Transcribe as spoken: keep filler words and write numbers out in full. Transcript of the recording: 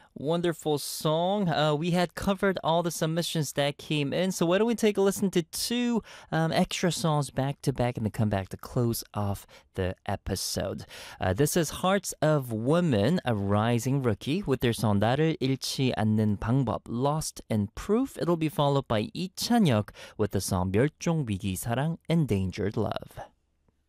Wonderful song. Uh, we had covered all the submissions that came in, so why don't we take a listen to two um, extra songs back to back and then come back to close off the episode. Uh, this is Hearts of Women, a rising rookie, with their song 나를 잃지 않는 방법, Lost in Proof. It'll be followed by 이찬혁 with the song 멸종 위기 사랑, Endangered Love.